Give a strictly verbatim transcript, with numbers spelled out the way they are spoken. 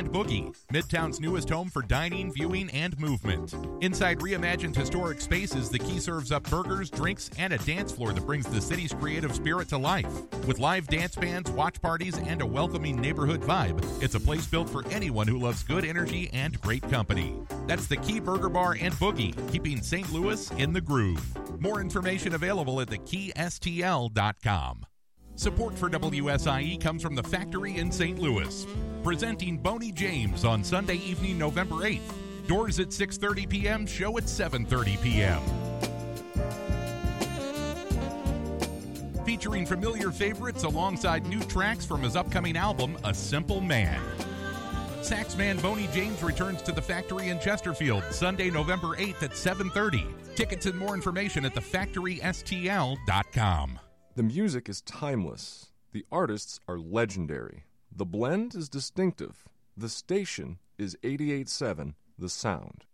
and Boogie, Midtown's newest home for dining, viewing, and movement. Inside reimagined historic spaces, the Key serves up burgers, drinks, and a dance floor that brings the city's creative spirit to life. With live dance bands, watch parties, and a welcoming neighborhood vibe, it's a place built for anyone who loves good energy and great company. That's the Key Burger Bar and Boogie, keeping Saint Louis in the groove. More information available at the key s t l dot com. Support for W S I E comes from the Factory in Saint Louis, presenting Boney James on Sunday evening, November eighth. Doors at six thirty p.m., show at seven thirty p.m. Featuring familiar favorites alongside new tracks from his upcoming album, A Simple Man. Saxman Boney James returns to the Factory in Chesterfield Sunday, November eighth at seven thirty. Tickets and more information at the factory s t l dot com. The music is timeless. The artists are legendary. The blend is distinctive. The station is eighty-eight point seven The Sound.